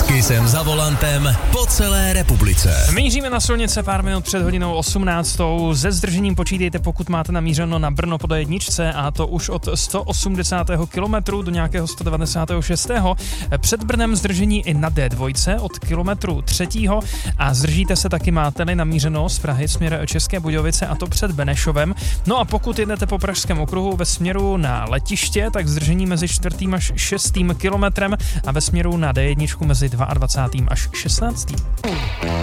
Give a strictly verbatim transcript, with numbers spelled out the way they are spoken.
Kisem za volantem po celé republice. Míříme na silnice pár minut před hodinou osmnáctou. Se zdržením počítejte, pokud máte namířeno na Brno po D jedna, a to už od sto osmdesát kilometrů do nějakého sto devadesát šest. Před Brnem zdržení i na D dva od kilometru třetího a zdržíte se taky, máte-li namířeno z Prahy směr České Budějovice, a to před Benešovem. No a pokud jedete po Pražském okruhu ve směru na letiště, tak zdržení mezi čtvrtým až šestým kilometrem a ve směru na D jedna mezi dvacátým druhým až šestnáctým